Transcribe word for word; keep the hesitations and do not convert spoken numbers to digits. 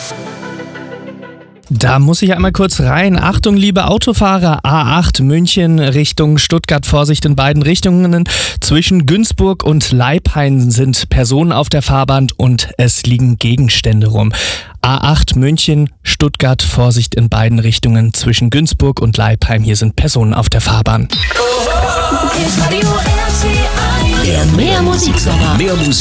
Da muss ich einmal kurz rein. Achtung, liebe Autofahrer, A acht München Richtung Stuttgart, Vorsicht in beiden Richtungen. Zwischen Günzburg und Leiphain sind Personen auf der Fahrbahn und es liegen Gegenstände rum. A acht München, Stuttgart, Vorsicht in beiden Richtungen. Zwischen Günzburg und Leiphain, hier sind Personen auf der Fahrbahn. Der Mehr Musiksommer. Mehr Musik.